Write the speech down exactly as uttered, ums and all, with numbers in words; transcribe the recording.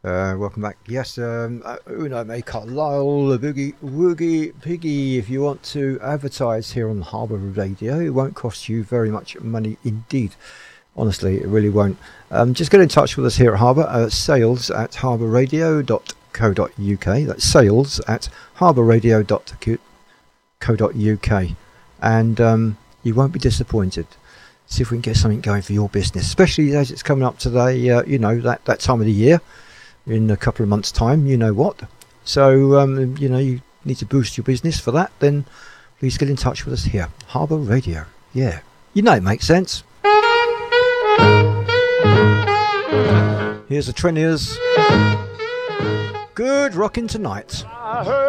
Uh, welcome back. Yes, um, uh, Uno May Carlisle, the Boogie Woogie Piggy. If you want to advertise here on Harbour Radio, it won't cost you very much money indeed. Honestly, it really won't. Um, just get in touch with us here at Harbour. Uh, sales at harbour radio dot co dot uk. That's sales at harbour radio dot co dot uk. And um, you won't be disappointed. See if we can get something going for your business, especially as it's coming up today, uh, you know, that, that time of the year. In a couple of months' time, you know what. So, um, you know, you need to boost your business for that, then please get in touch with us here. Harbour Radio. Yeah. You know it makes sense. Here's the Treniers. Good rockin' tonight.